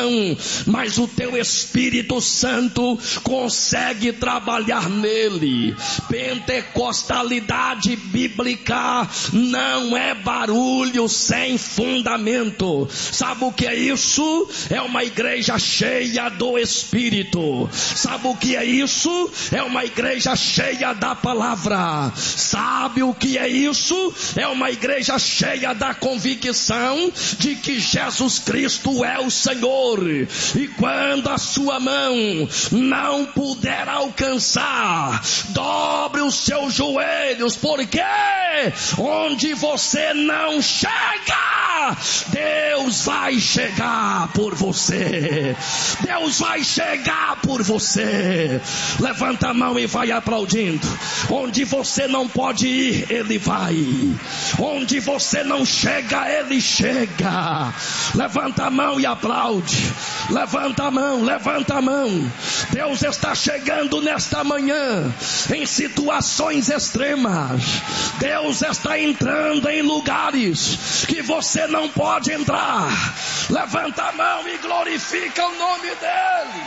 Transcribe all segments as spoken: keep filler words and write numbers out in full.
coração, mas o teu Espírito Santo consegue trabalhar nele. Pentecostalidade bíblica não é barulho sem fundamento. Sabe o que é isso? É uma igreja cheia do Espírito. Sabe o que é isso? É uma igreja cheia da palavra. Sabe o que é isso? É uma igreja cheia da convicção de que Jesus Cristo é o Senhor. E quando a sua mão não puder alcançar, dobre os seus joelhos, porque onde você não chega, Deus vai chegar por você. Deus vai chegar por você. Levanta a mão e vai aplaudindo. Onde você não pode ir, Ele vai. Onde você não chega, Ele chega. Levanta a mão e aplaude. Levanta a mão, levanta a mão. Deus está chegando nesta manhã em situações extremas. Deus está entrando em lugares que você não pode entrar. Levanta a mão e glorifica o nome dEle.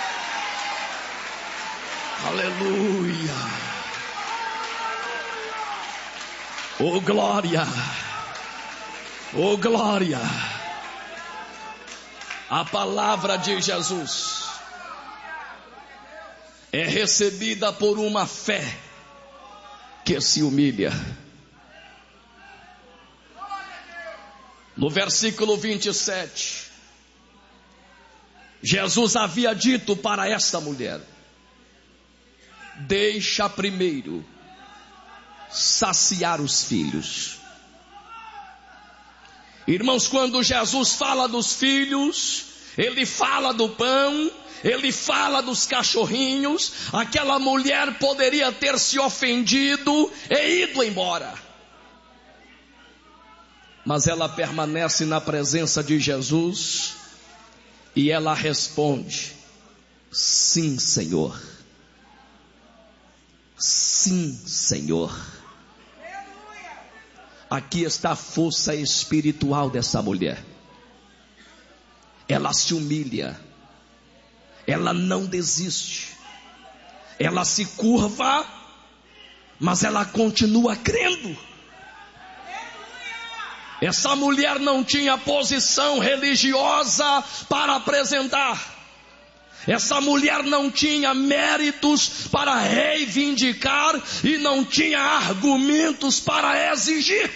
Aleluia. Oh glória. Oh glória. A palavra de Jesus é recebida por uma fé que se humilha. No versículo vinte e sete, Jesus havia dito para esta mulher: deixa primeiro saciar os filhos. Irmãos, quando Jesus fala dos filhos, Ele fala do pão, Ele fala dos cachorrinhos. Aquela mulher poderia ter se ofendido e ido embora, mas ela permanece na presença de Jesus e ela responde: sim, Senhor. Sim, Senhor. Aqui está a força espiritual dessa mulher. Ela se humilha, ela não desiste, ela se curva, mas ela continua crendo. Essa mulher não tinha posição religiosa para apresentar. Essa mulher não tinha méritos para reivindicar e não tinha argumentos para exigir.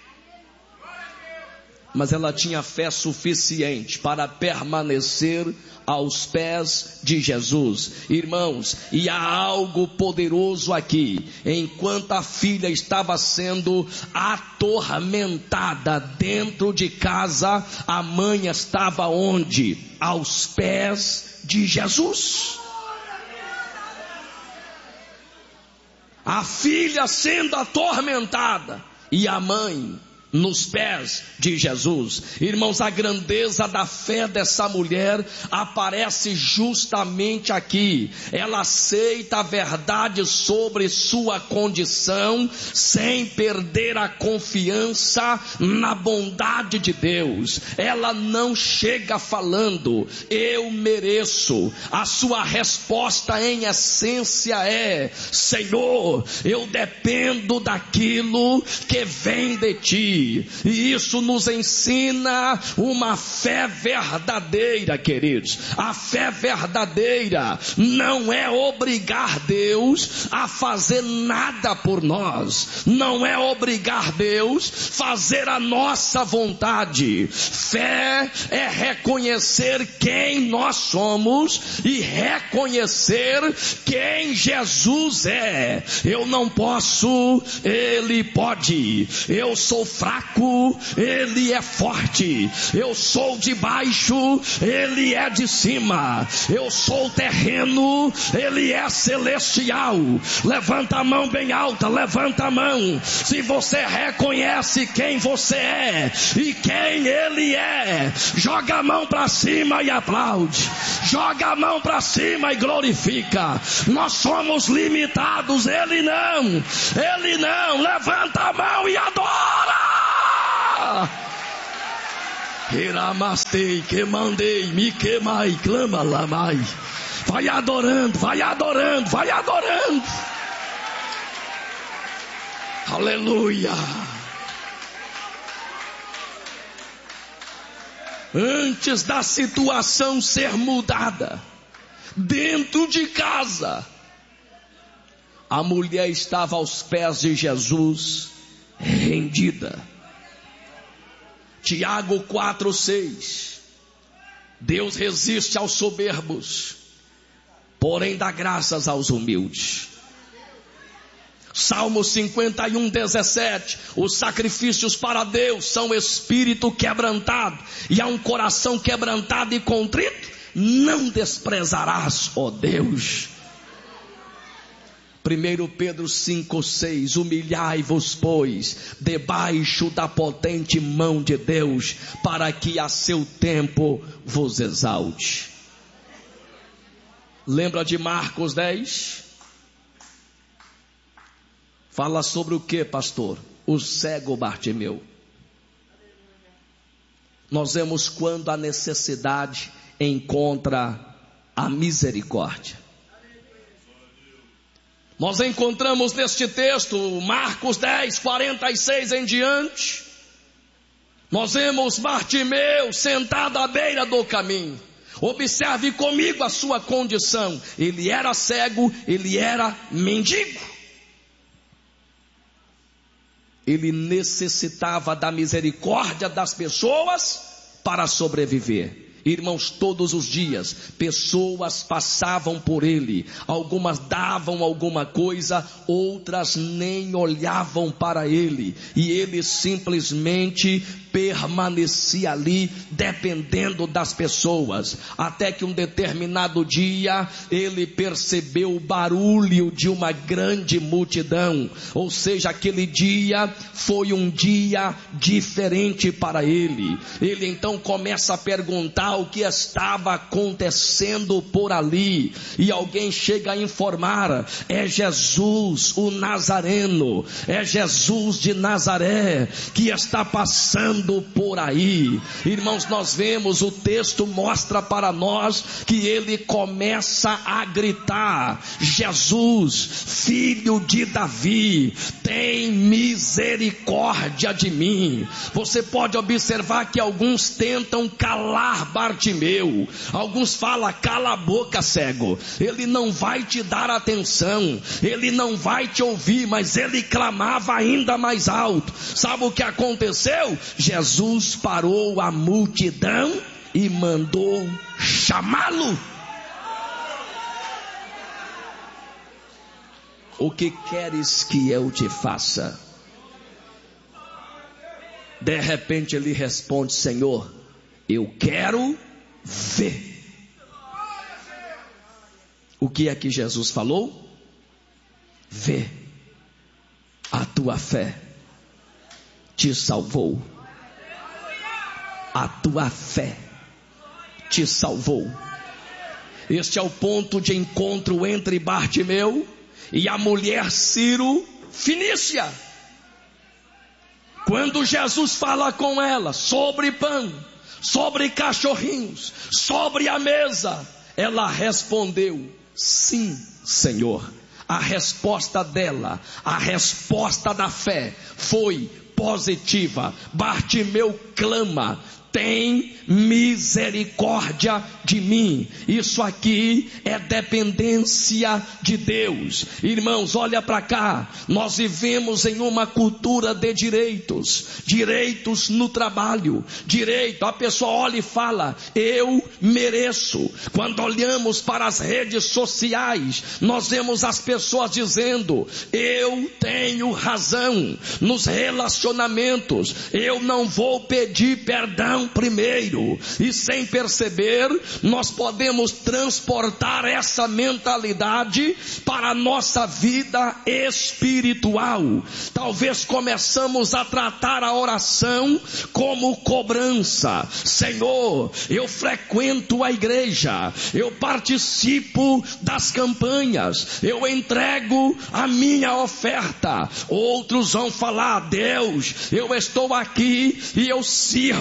Mas ela tinha fé suficiente para permanecer aos pés de Jesus. Irmãos, e há algo poderoso aqui. Enquanto a filha estava sendo atormentada dentro de casa, a mãe estava onde? Aos pés de Jesus. A filha sendo atormentada e a mãe nos pés de Jesus. Irmãos, a grandeza da fé dessa mulher aparece justamente aqui. Ela aceita a verdade sobre sua condição, sem perder a confiança na bondade de Deus. Ela não chega falando: eu mereço. A sua resposta em essência é: Senhor, eu dependo daquilo que vem de Ti. E isso nos ensina uma fé verdadeira, queridos. A fé verdadeira não é obrigar Deus a fazer nada por nós, não é obrigar Deus a fazer a nossa vontade. Fé é reconhecer quem nós somos e reconhecer quem Jesus é. Eu não posso, Ele pode. Eu sou fraco, Ele é forte. Eu sou de baixo, Ele é de cima. Eu sou terreno, Ele é celestial. Levanta a mão bem alta, levanta a mão. Se você reconhece quem você é e quem Ele é, joga a mão para cima e aplaude. Joga a mão para cima e glorifica. Nós somos limitados, Ele não. Ele não. Levanta a mão e adora. Queramastei, que mandei, me queimai, clama lamai. Vai adorando, vai adorando, vai adorando. Aleluia. Antes da situação ser mudada, dentro de casa, a mulher estava aos pés de Jesus, rendida. Tiago quatro, seis. Deus resiste aos soberbos, porém dá graças aos humildes. Salmo cinquenta e um, dezessete. Os sacrifícios para Deus são espírito quebrantado, e a um coração quebrantado e contrito não desprezarás, ó Deus. primeiro Pedro cinco, seis. Humilhai-vos, pois, debaixo da potente mão de Deus, para que a seu tempo vos exalte. Lembra de Marcos dez? Fala sobre o que, pastor? O cego Bartimeu. Nós vemos quando a necessidade encontra a misericórdia. Nós encontramos neste texto, Marcos dez, quarenta e seis em diante. Nós vemos Bartimeu sentado à beira do caminho. Observe comigo a sua condição. Ele era cego, ele era mendigo. Ele necessitava da misericórdia das pessoas para sobreviver. Irmãos, todos os dias, pessoas passavam por ele. Algumas davam alguma coisa, outras nem olhavam para ele. E ele simplesmente permanecia ali, dependendo das pessoas. Até que um determinado dia, ele percebeu o barulho de uma grande multidão. Ou seja, aquele dia foi um dia diferente para ele. Ele então começa a perguntar o que estava acontecendo por ali, e alguém chega a informar: é Jesus o Nazareno, é Jesus de Nazaré que está passando por aí. Irmãos, nós vemos, o texto mostra para nós que ele começa a gritar: Jesus, filho de Davi, tem misericórdia de mim. Você pode observar que alguns tentam calar Bartimeu. Alguns falam: cala a boca, cego, ele não vai te dar atenção, ele não vai te ouvir. Mas ele clamava ainda mais alto. Sabe o que aconteceu? Jesus parou a multidão e mandou chamá-lo. O que queres que eu te faça? De repente ele responde: Senhor, eu quero ver. O que é que Jesus falou? Vê, a tua fé te salvou. A tua fé te salvou. Este é o ponto de encontro entre Bartimeu e a mulher Ciro Fenícia. Quando Jesus fala com ela sobre pão, sobre cachorrinhos, sobre a mesa, ela respondeu: sim, Senhor. A resposta dela, a resposta da fé foi positiva. Bartimeu clama: tem misericórdia de mim. Isso aqui é dependência de Deus. Irmãos, olha para cá. Nós vivemos em uma cultura de direitos. Direitos no trabalho. Direito, a pessoa olha e fala: eu mereço. Quando olhamos para as redes sociais, nós vemos as pessoas dizendo: eu tenho razão. Nos relacionamentos, eu não vou pedir perdão primeiro. E sem perceber, nós podemos transportar essa mentalidade para a nossa vida espiritual. Talvez começamos a tratar a oração como cobrança. Senhor, eu frequento a igreja, eu participo das campanhas, eu entrego a minha oferta. Outros vão falar: Deus, eu estou aqui e eu sirvo a igreja.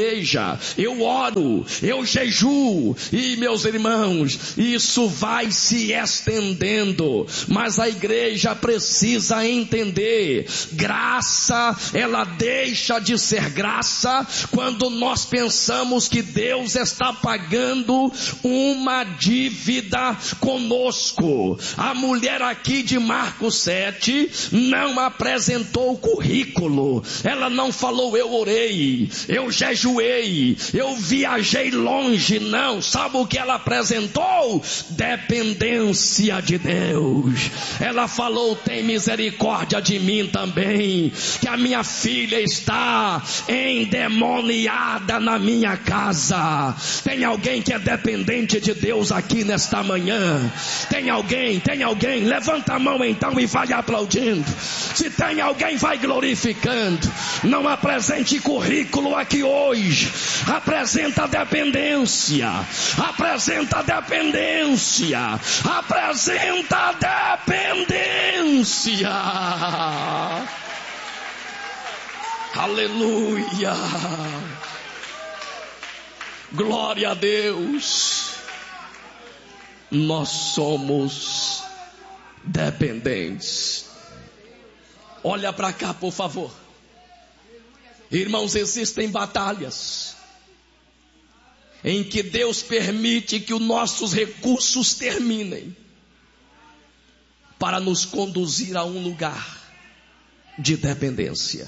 igreja, eu oro, eu jejuo, e meus irmãos, isso vai se estendendo, mas a igreja precisa entender, graça, ela deixa de ser graça, quando nós pensamos que Deus está pagando uma dívida conosco. A mulher aqui de Marcos sete, não apresentou o currículo, ela não falou eu orei, eu jejuei, eu viajei longe, não, sabe o que ela apresentou? Dependência de Deus. Ela falou, tem misericórdia de mim também, que a minha filha está endemoniada na minha casa. Tem alguém que é dependente de Deus aqui nesta manhã? Tem alguém, tem alguém, levanta a mão então e vai aplaudindo. Se tem alguém, vai glorificando. Não apresente currículo aqui hoje, apresenta dependência, apresenta dependência, apresenta dependência. Aleluia, glória a Deus. Nós somos dependentes. Olha para cá, por favor. Irmãos, existem batalhas em que Deus permite que os nossos recursos terminem para nos conduzir a um lugar de dependência.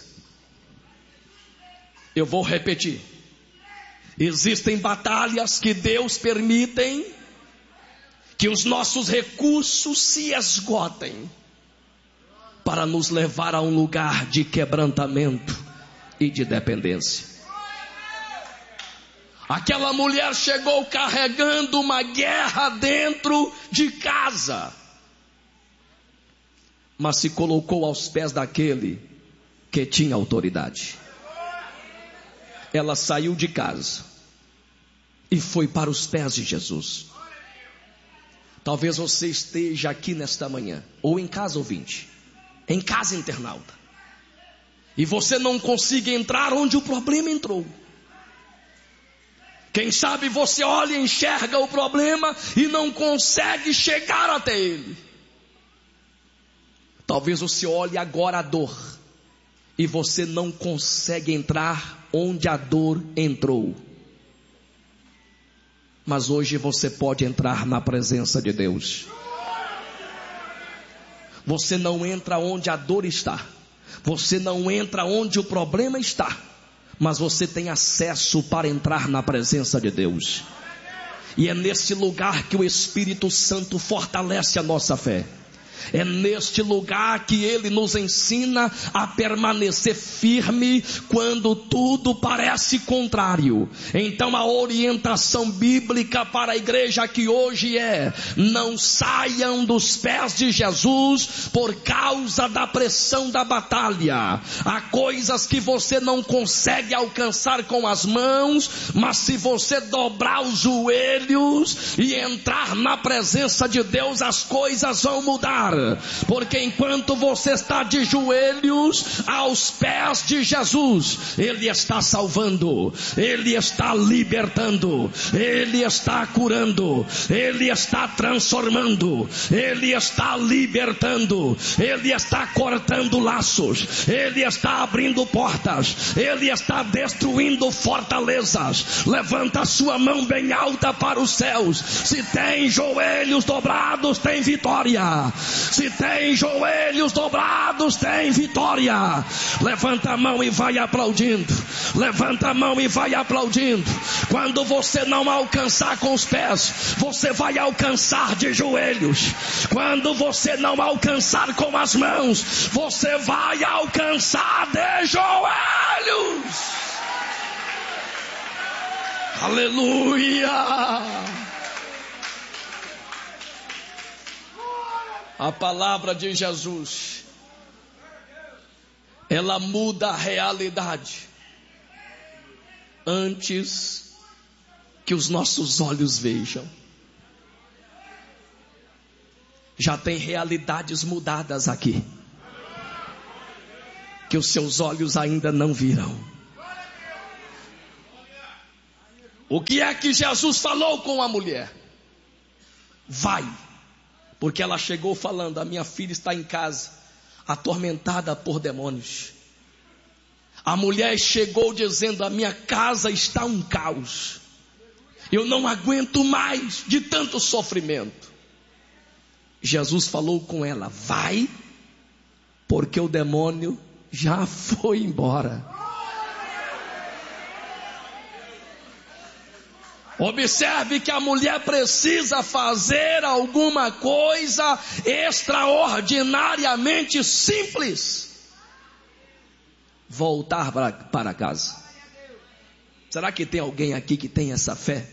Eu vou repetir. Existem batalhas que Deus permite que os nossos recursos se esgotem para nos levar a um lugar de quebrantamento e de dependência. Aquela mulher chegou carregando uma guerra dentro de casa, mas se colocou aos pés daquele que tinha autoridade. Ela saiu de casa e foi para os pés de Jesus. Talvez você esteja aqui nesta manhã, ou em casa ouvinte, em casa internauta, e você não consiga entrar onde o problema entrou. Quem sabe você olha e enxerga o problema e não consegue chegar até ele. Talvez você olhe agora a dor e você não consegue entrar onde a dor entrou. Mas hoje você pode entrar na presença de Deus. Você não entra onde a dor está, você não entra onde o problema está, mas você tem acesso para entrar na presença de Deus. E é nesse lugar que o Espírito Santo fortalece a nossa fé. É neste lugar que Ele nos ensina a permanecer firme quando tudo parece contrário. Então a orientação bíblica para a igreja aqui hoje é: não saiam dos pés de Jesus por causa da pressão da batalha. Há coisas que você não consegue alcançar com as mãos, mas se você dobrar os joelhos e entrar na presença de Deus, as coisas vão mudar. Porque enquanto você está de joelhos aos pés de Jesus, Ele está salvando, Ele está libertando, Ele está curando, Ele está transformando, Ele está libertando, Ele está cortando laços, Ele está abrindo portas, Ele está destruindo fortalezas. Levanta a sua mão bem alta para os céus. Se tem joelhos dobrados, tem vitória. Se tem joelhos dobrados, tem vitória. Levanta a mão e vai aplaudindo. Levanta a mão e vai aplaudindo. Quando você não alcançar com os pés, você vai alcançar de joelhos. Quando você não alcançar com as mãos, você vai alcançar de joelhos. Aleluia. A palavra de Jesus, ela muda a realidade antes que os nossos olhos vejam. Já tem realidades mudadas aqui que os seus olhos ainda não viram. O que é que Jesus falou com a mulher? Vai, porque ela chegou falando: a minha filha está em casa, atormentada por demônios. A mulher chegou dizendo: a minha casa está um caos, eu não aguento mais de tanto sofrimento. Jesus falou com ela: vai, porque o demônio já foi embora. Observe que a mulher precisa fazer alguma coisa extraordinariamente simples: voltar para, para casa. Será que tem alguém aqui que tem essa fé?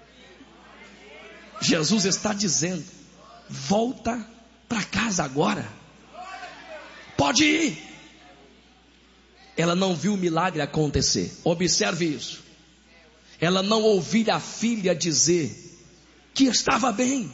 Jesus está dizendo: volta para casa agora, pode ir. Ela não viu o milagre acontecer. Observe isso. Ela não ouviu a filha dizer que estava bem.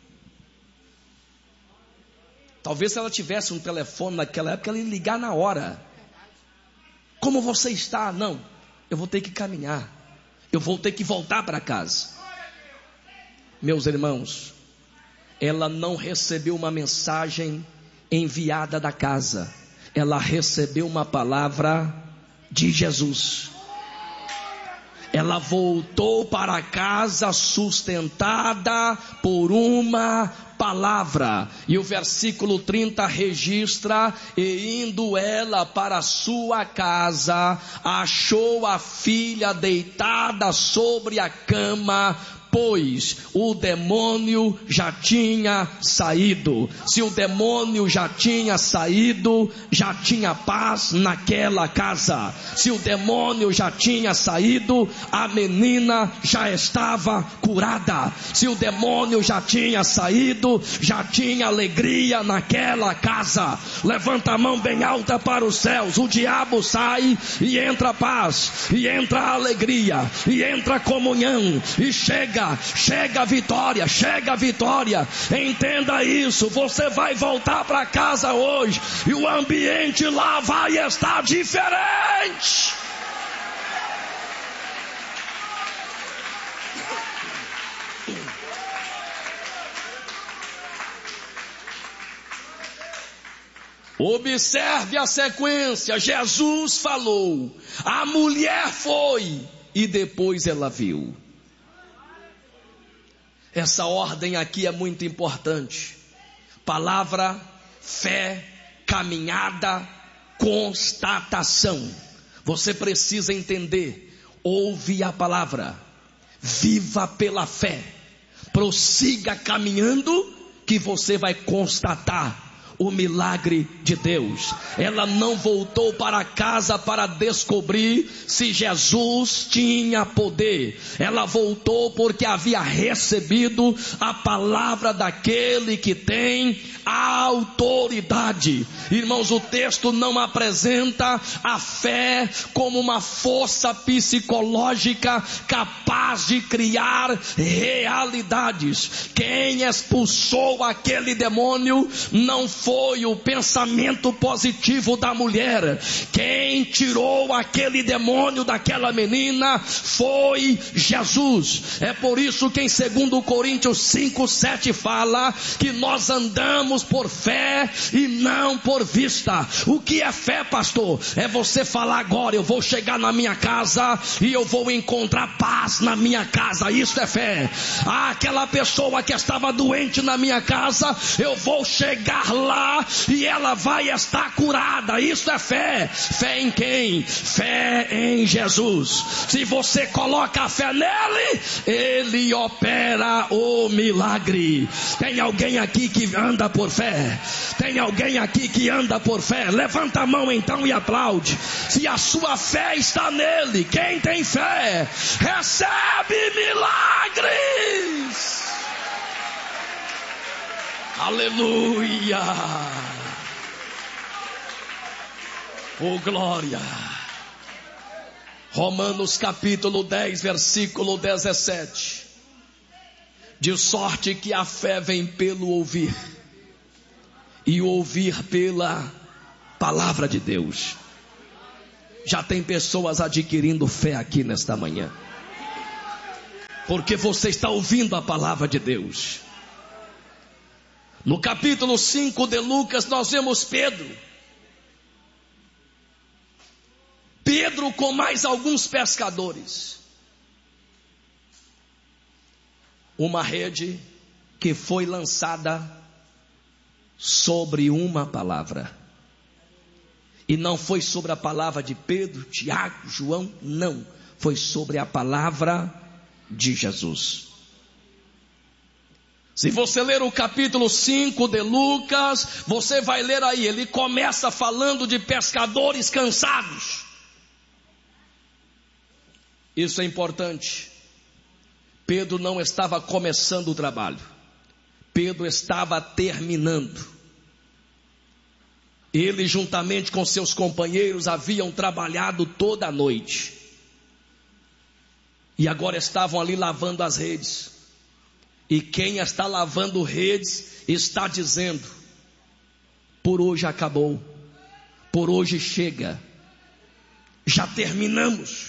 Talvez se ela tivesse um telefone naquela época, ela ia ligar na hora. Como você está? Não, eu vou ter que caminhar, eu vou ter que voltar para casa. Meus irmãos, ela não recebeu uma mensagem enviada da casa, ela recebeu uma palavra de Jesus. Ela voltou para casa sustentada por uma palavra. E o versículo trinta registra: e indo ela para sua casa, achou a filha deitada sobre a cama, pois o demônio já tinha saído. Se o demônio já tinha saído, já tinha paz naquela casa. Se o demônio já tinha saído, a menina já estava curada. Se o demônio já tinha saído, já tinha alegria naquela casa. Levanta a mão bem alta para os céus. O diabo sai e entra a paz, e entra a alegria, e entra a comunhão, e chega Chega a vitória, chega a vitória. Entenda isso, você vai voltar para casa hoje e o ambiente lá vai estar diferente. Observe a sequência. Jesus falou, a mulher foi, e depois ela viu. Essa ordem aqui é muito importante. Palavra, fé, caminhada, constatação. Você precisa entender. Ouve a palavra, viva pela fé, prossiga caminhando, que você vai constatar o milagre de Deus. Ela não voltou para casa para descobrir se Jesus tinha poder. Ela voltou porque havia recebido a palavra daquele que tem autoridade. Irmãos, o texto não apresenta a fé como uma força psicológica capaz de criar realidades. Quem expulsou aquele demônio não foi o pensamento positivo da mulher. Quem tirou aquele demônio daquela menina foi Jesus. É por isso que em dois Coríntios cinco, sete fala que nós andamos por fé e não por vista. O que é fé, pastor? É você falar agora, eu vou chegar na minha casa e eu vou encontrar paz na minha casa. Isso é fé. Ah, aquela pessoa que estava doente na minha casa, eu vou chegar lá e ela vai estar curada. Isso é fé. Fé em quem? Fé em Jesus. Se você coloca a fé nele, ele opera o milagre. Tem alguém aqui que anda por fé? Tem alguém aqui que anda por fé? Levanta a mão então e aplaude. Se a sua fé está nele, quem tem fé recebe milagres. Aleluia. Oh, glória. Romanos capítulo dez, versículo dezessete. De sorte que a fé vem pelo ouvir, e ouvir pela palavra de Deus. Já tem pessoas adquirindo fé aqui nesta manhã. Porque você está ouvindo a palavra de Deus. No capítulo cinco de Lucas nós vemos Pedro. Pedro com mais alguns pescadores. Uma rede que foi lançada sobre uma palavra. E não foi sobre a palavra de Pedro, Tiago, João, não. Foi sobre a palavra de Jesus. Se você ler o capítulo cinco de Lucas, você vai ler aí, ele começa falando de pescadores cansados. Isso é importante. Pedro não estava começando o trabalho. Pedro estava terminando. Ele, juntamente com seus companheiros, haviam trabalhado toda a noite. E agora estavam ali lavando as redes. E quem está lavando redes está dizendo: por hoje acabou. Por hoje chega. Já terminamos.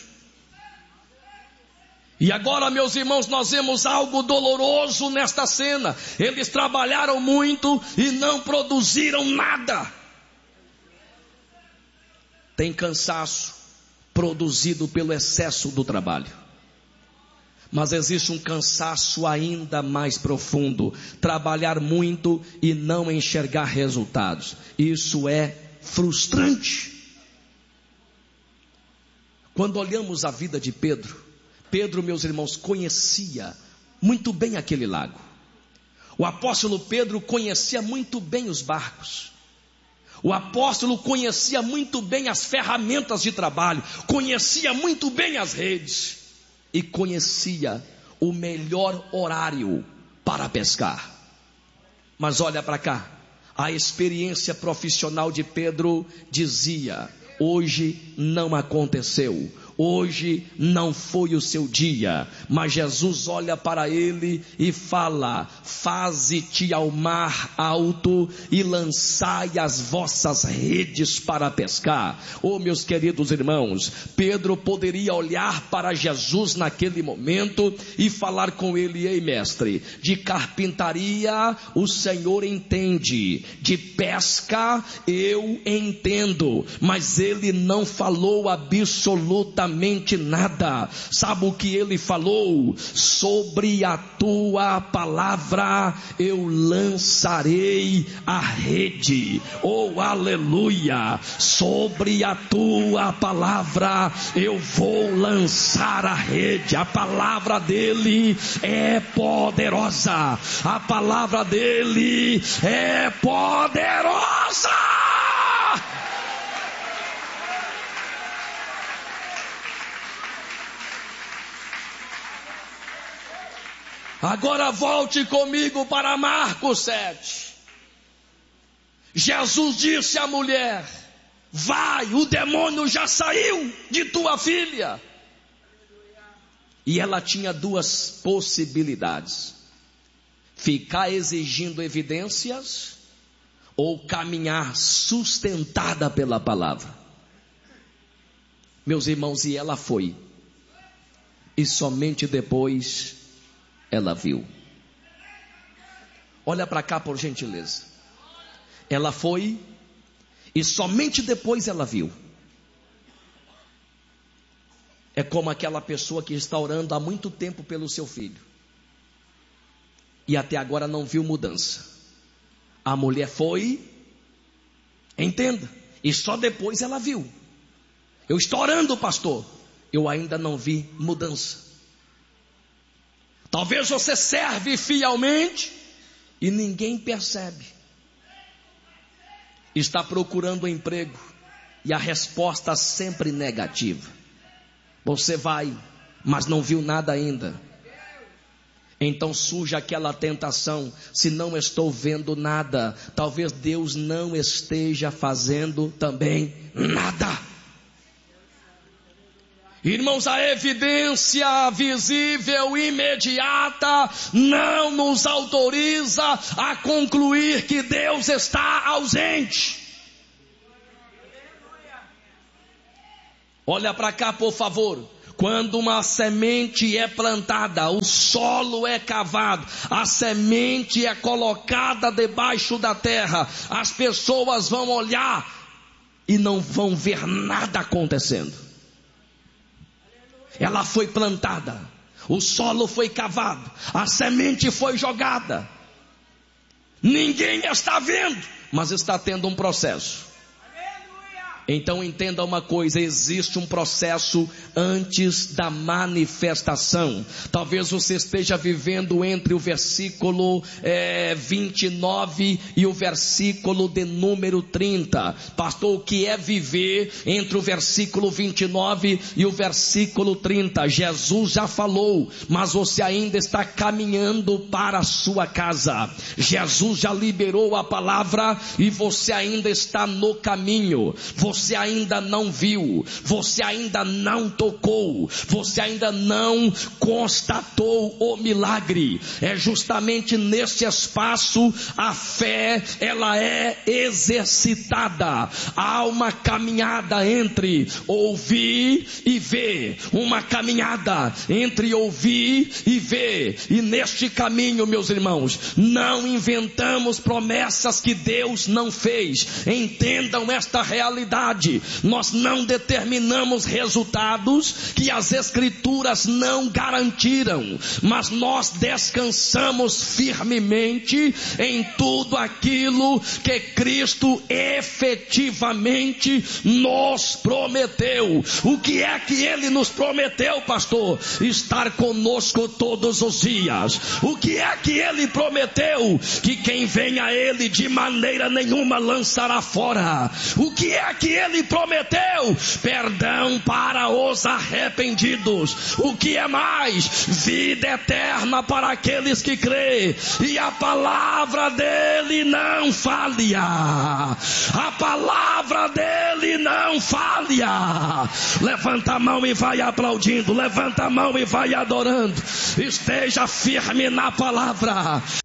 E agora, meus irmãos, nós vemos algo doloroso nesta cena. Eles trabalharam muito e não produziram nada. Tem cansaço produzido pelo excesso do trabalho. Mas existe um cansaço ainda mais profundo. Trabalhar muito e não enxergar resultados. Isso é frustrante. Quando olhamos a vida de Pedro, Pedro, meus irmãos, conhecia muito bem aquele lago. O apóstolo Pedro conhecia muito bem os barcos. O apóstolo conhecia muito bem as ferramentas de trabalho, conhecia muito bem as redes e conhecia o melhor horário para pescar. Mas olha para cá, a experiência profissional de Pedro dizia: hoje não aconteceu. Hoje não foi o seu dia. Mas Jesus olha para ele e fala: faze-te ao mar alto e lançai as vossas redes para pescar. Oh, meus queridos irmãos, Pedro poderia olhar para Jesus naquele momento e falar com ele: ei mestre, de carpintaria o Senhor entende, de pesca eu entendo. Mas ele não falou absolutamente nada. Sabe o que ele falou? Sobre a tua palavra eu lançarei a rede. Oh, aleluia! Sobre a tua palavra eu vou lançar a rede. A palavra dele é poderosa. A palavra dele é poderosa. Agora volte comigo para Marcos sete. Jesus disse à mulher: vai, o demônio já saiu de tua filha. E ela tinha duas possibilidades: ficar exigindo evidências ou caminhar sustentada pela palavra. Meus irmãos, e ela foi. E somente depois ela viu. Olha para cá, por gentileza. Ela foi e somente depois ela viu. É como aquela pessoa que está orando há muito tempo pelo seu filho e até agora não viu mudança. A mulher foi, entenda, e só depois ela viu. Eu estou orando, pastor, eu ainda não vi mudança. Talvez você serve fielmente e ninguém percebe. Está procurando um emprego e a resposta sempre negativa. Você vai, mas não viu nada ainda. Então surge aquela tentação: se não estou vendo nada, talvez Deus não esteja fazendo também nada. Irmãos, a evidência visível imediata não nos autoriza a concluir que Deus está ausente. Olha para cá, por favor. Quando uma semente é plantada, o solo é cavado, a semente é colocada debaixo da terra, as pessoas vão olhar e não vão ver nada acontecendo. Ela foi plantada, o solo foi cavado, a semente foi jogada. Ninguém está vendo, mas está tendo um processo. Então entenda uma coisa, existe um processo antes da manifestação. Talvez você esteja vivendo entre o versículo é, vinte e nove e o versículo de número trinta. Pastor, o que é viver entre o versículo vinte e nove e o versículo trinta? Jesus já falou, mas você ainda está caminhando para a sua casa. Jesus já liberou a palavra e você ainda está no caminho. Você Você ainda não viu, você ainda não tocou, você ainda não constatou o milagre. É justamente nesse espaço a fé, ela é exercitada. Há uma caminhada entre ouvir e ver, uma caminhada entre ouvir e ver. E neste caminho, meus irmãos, não inventamos promessas que Deus não fez. Entendam esta realidade. Nós não determinamos resultados que as escrituras não garantiram, mas nós descansamos firmemente em tudo aquilo que Cristo efetivamente nos prometeu. O que é que Ele nos prometeu, pastor? Estar conosco todos os dias. O que é que Ele prometeu? Que quem vem a Ele de maneira nenhuma lançará fora. O que é que Ele prometeu? Perdão para os arrependidos. O que é mais? Vida eterna para aqueles que creem. E a palavra dele não falha. A palavra dele não falha. Levanta a mão e vai aplaudindo. Levanta a mão e vai adorando. Esteja firme na palavra.